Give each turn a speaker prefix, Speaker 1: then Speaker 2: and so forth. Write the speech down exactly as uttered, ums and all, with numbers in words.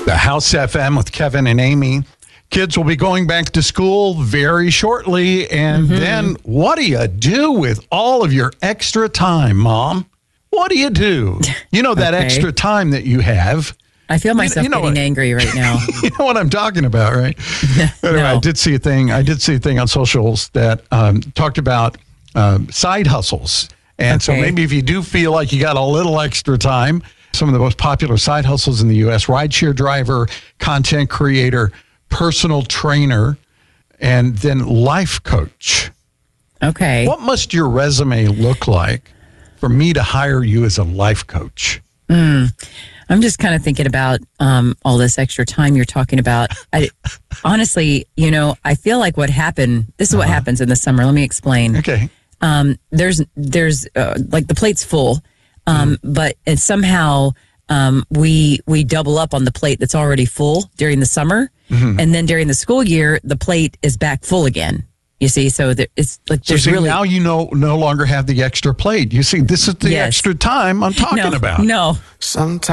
Speaker 1: The House F M with Kevin and Amy. Kids will be going back to school very shortly. And mm-hmm. then what do you do with all of your extra time, Mom? What do you do? You know, that okay. extra time that you have.
Speaker 2: I feel myself you know, you know getting what, angry right now.
Speaker 1: You know what I'm talking about, right?
Speaker 2: no.
Speaker 1: Anyway, I did see a thing. I did see a thing on socials that um, talked about um, side hustles. And okay. so maybe if you do feel like you got a little extra time, some of the most popular side hustles in the U S, rideshare driver, content creator, personal trainer, and then life coach.
Speaker 2: Okay.
Speaker 1: What must your resume look like for me to hire you as a life coach?
Speaker 2: Mm. I'm just kind of thinking about um, all this extra time you're talking about. I, honestly, you know, I feel like what happened, this is what uh-huh. happens in the summer. Let me explain.
Speaker 1: Okay.
Speaker 2: Um, there's, there's uh, like the plate's full. Um, mm. But it's somehow um, we we double up on the plate that's already full during the summer, mm-hmm. and then during the school year, the plate is back full again. You see, so there, it's like
Speaker 1: so
Speaker 2: there's
Speaker 1: see,
Speaker 2: really
Speaker 1: now you no no longer have the extra plate. You see, this is the
Speaker 2: yes.
Speaker 1: extra time I'm talking
Speaker 2: no,
Speaker 1: about.
Speaker 2: No,
Speaker 3: sometimes.